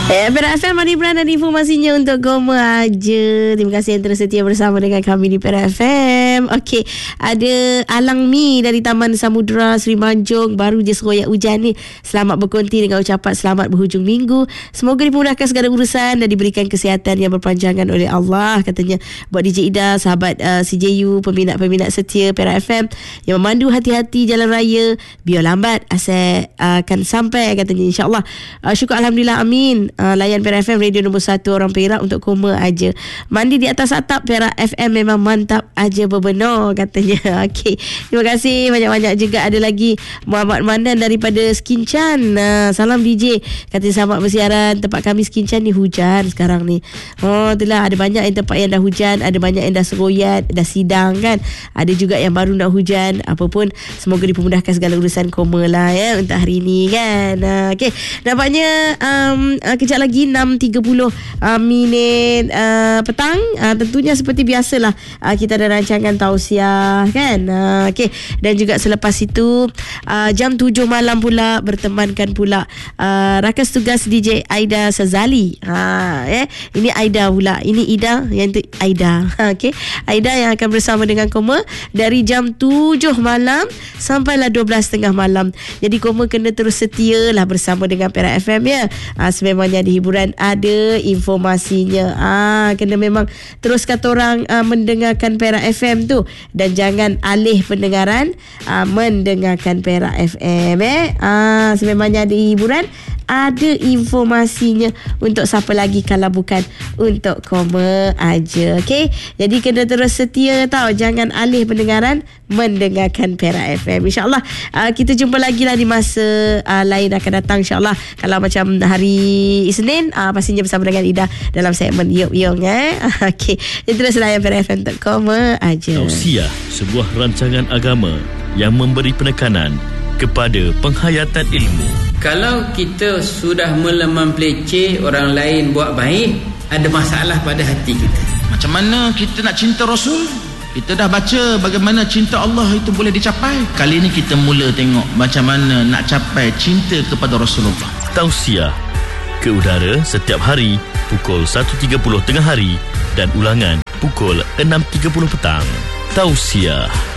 Perak FM, Mari Beran dan informasinya untuk Koma aja. Terima kasih yang terus setia bersama dengan kami di Perak FM. Okey, ada Alang Mi dari Taman Samudra Seri Manjung, baru je seroyak hujan ni. Selamat berkonti dengan ucapan selamat berhujung minggu. Semoga dimudahkan segala urusan dan diberikan kesihatan yang berpanjangan oleh Allah, katanya buat DJ Ida, sahabat CJU, peminat-peminat setia Perak FM yang memandu hati-hati jalan raya. Biar lambat asal akan sampai, katanya, insyaAllah. Syukur Alhamdulillah, amin. Layan Perak FM, radio nombor 1 orang Perak untuk Koma aja. Mandi di atas atap Perak FM memang mantap aja berbenar, katanya. Okey, terima kasih banyak-banyak. Juga ada lagi Muhammad Mandan daripada Skinchan. Salam DJ, katanya selamat bersiaran. Tempat kami Skinchan ni hujan sekarang ni. Oh, itulah, ada banyak yang tempat yang dah hujan, ada banyak yang dah seroyat, dah sidang kan. Ada juga yang baru nak hujan. Apapun, semoga dipermudahkan segala urusan Koma lah ya untuk hari ni kan. Okey, nampaknya kejap lagi 6.30 minit petang. Tentunya seperti biasalah, kita ada rancangan tausiah kan. Okey, dan juga selepas itu jam 7 malam pula bertemankan pula rakan tugas DJ Aida Sazali. Ini Aida pula, ini Ida, yang tu Aida. Okey, Aida yang akan bersama dengan Koma dari jam 7 malam sampailah 12.30 malam. Jadi Koma kena terus setia lah bersama dengan Perak FM ya. Sememangnya ada hiburan, ada informasinya. Kena memang terus kata orang mendengarkan Perak FM tu, dan jangan alih pendengaran, mendengarkan Perak FM sememangnya ada hiburan, ada informasinya. Untuk siapa lagi kalau bukan untuk Koma aja. Okey, jadi kena terus setia tau, jangan alih pendengaran, mendengarkan Perak FM. InsyaAllah kita jumpa lagi lah di masa lain akan datang, insyaAllah. Kalau macam hari Isnin, pastinya bersama dengan Ida dalam segmen Yuk Yung. Okey, jadi terus layan Perak FM untuk Koma aja. Tausiah, sebuah rancangan agama yang memberi penekanan kepada penghayatan ilmu. Kalau kita sudah mula mempelece orang lain buat baik, ada masalah pada hati kita. Macam mana kita nak cinta Rasul? Kita dah baca bagaimana cinta Allah itu boleh dicapai. Kali ini kita mula tengok macam mana nak capai cinta kepada Rasulullah. Tausiah ke udara setiap hari pukul 1.30 tengah hari dan ulangan pukul 6.30 petang. Tausiah.